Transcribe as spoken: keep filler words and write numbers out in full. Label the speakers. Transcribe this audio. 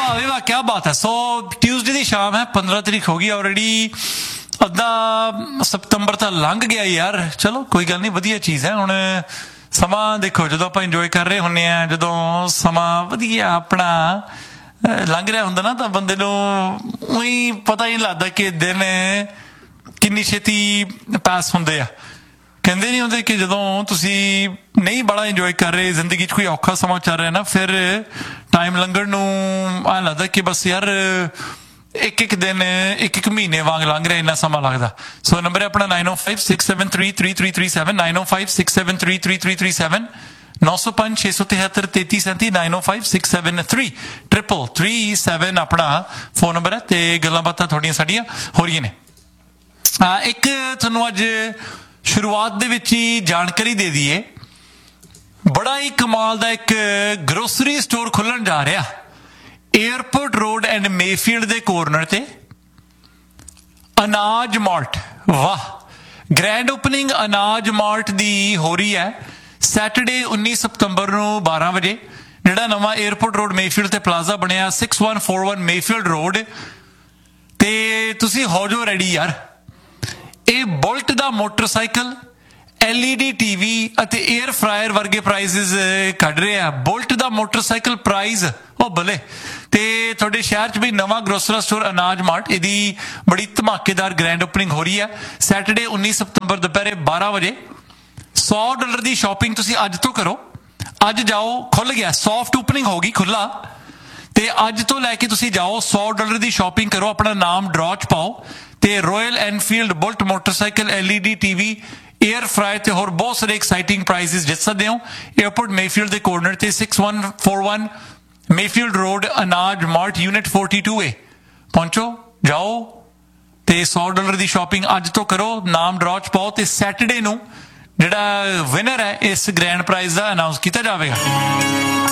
Speaker 1: वाह वे वाह, क्या बात है। सो ट्यूसडे की शाम है, पंद्रह तरीक हो गई ऑलरेडी, अद्धा सितंबर तो लंघ गया यार। चलो कोई गल नहीं, वधिया चीज़ है। हुण समा देखो, जो आप इंजॉय कर रहे होंगे हैं, जो समा वधिया अपना लंघ रहा होंगे ना, तो बंदे नूं उईं पता ही नहीं लगता कि दिन किन्नी छेती पास होंदे आ। कहते नहीं होंगे कि जो तुसी नहीं बड़ा इंजॉय कर रहे, जिंदगी च कोई औखा समा चल रहा ना, फिर टाइम लंघण नूं ऐ लगता कि बस यार एक एक दिन एक एक महीने वांग लंघ रहा, इन्ना समा लगता। सो नंबर है अपना नाइन ओ five six seven three three three three seven, nine ओ five six seven three three three three seven, नौ सौ पांच छे सौ तिहत्तर तेती सैंती, नाइन ओ five six seven three triple three seven अपना फोन नंबर है। तो गल्लां बातां थोड़ियां साडियां हो रही ने। एक तुहानूं अज शुरुआत दे विच ही जानकारी दे दईए, बड़ा ही कमाल दा एक ग्रोसरी स्टोर खुलण जा रहा airport road and Mayfield they corner ते, अनाज मार्ट। वाह, ग्रैंड ओपनिंग अनाज मार्ट दी हो रही है सैटरडे उन्नीस सितंबर नूं बारह बजे। जिहड़ा नवां एयरपोर्ट रोड मेफील्ड ते प्लाजा बनिया six one four one Mayfield road, ते तुसीं हो जो रेडी यार। ਇਹ ਬੁਲਟ ਦਾ motorcycle, L E D TV ਅਤੇ 에ਅਰ ਫਰਾਇਰ ਵਰਗੇ ਪ੍ਰਾਈਜ਼ਸ ਕੱਢ ਰਹੇ ਆ। ਬੁਲਟ ਦਾ ਮੋਟਰਸਾਈਕਲ ਪ੍ਰਾਈਜ਼ ਉਹ ਭਲੇ, ਤੇ ਤੁਹਾਡੇ ਸ਼ਹਿਰ 'ਚ ਵੀ ਨਵਾਂ ਗਰੋਸਰੀ ਸਟੋਰ ਅਨਾਜ ਮਾਰਟ, ਇਹਦੀ ਬੜੀ ਧਮਾਕੇਦਾਰ ਗ੍ਰੈਂਡ ਓਪਨਿੰਗ ਹੋ ਰਹੀ ਹੈ ਸੈਟਰਡੇ उन्नीस ਸਤੰਬਰ ਦੁਪਹਿਰੇ ਬਾਰਾਂ ਵਜੇ। सौ ਡਾਲਰ ਦੀ ਸ਼ਾਪਿੰਗ ਤੁਸੀਂ ਅੱਜ ਤੋਂ ਕਰੋ, ਅੱਜ ਜਾਓ, ਖੁੱਲ ਗਿਆ, ਸੌਫਟ ਓਪਨਿੰਗ ਹੋ ਗਈ, ਖੁੱਲਾ। ਤੇ ਅੱਜ ਤੋਂ ਲੈ ਕੇ ਤੁਸੀਂ ਜਾਓ, सौ ਡਾਲਰ ਦੀ ਸ਼ਾਪਿੰਗ ਕਰੋ, ਆਪਣਾ ਨਾਮ ਡਰਾਅ 'ਚ ਪਾਓ, ਤੇ royal Enfield bullet motorcycle, L E D TV, air fryer ਤੇ ਹੋਰ ਬਹੁਤ ਸਾਰੇ ਐਕਸਾਈਟਿੰਗ ਪ੍ਰਾਈਜ਼ਸ ਜਿੱਤ ਸਕਦੇ ਹੋ। 에ਅਰਪੋਰਟ ਮੇਫੀਲਡ ਦੇ ਕੋਰਨਰ ਤੇ six one four one Mayfield road ਅਨਾਜ ਮਾਰਟ ਯੂਨਿਟ फोर्टी टू ए ਪਹੁੰਚੋ, ਜਾਓ ਤੇ सौ ਡਾਲਰ ਦੀ ਸ਼ਾਪਿੰਗ ਅੱਜ ਤੋਂ ਕਰੋ, ਨਾਮ ਡਰਾਅ 'ਚ ਪਾਓ, ਤੇ ਸੈਟਰਡੇ ਨੂੰ ਜਿਹੜਾ ਵਿਨਰ ਹੈ ਇਸ ਗ੍ਰੈਂਡ ਪ੍ਰਾਈਜ਼ ਦਾ ਅਨਾਉਂਸ ਕੀਤਾ ਜਾਵੇਗਾ।